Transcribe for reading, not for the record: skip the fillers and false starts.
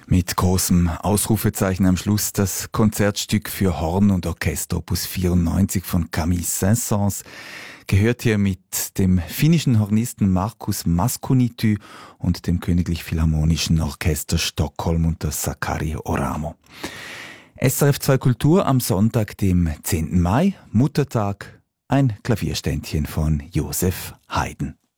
Mit großem Ausrufezeichen am Schluss das Konzertstück für Horn und Orchester Opus 94 von Camille Saint-Saëns, gehört hier mit dem finnischen Hornisten Markus Maskunitty und dem Königlich Philharmonischen Orchester Stockholm unter Sakari Oramo. SRF 2 Kultur am Sonntag, dem 10. Mai, Muttertag, ein Klavierständchen von Josef Haydn.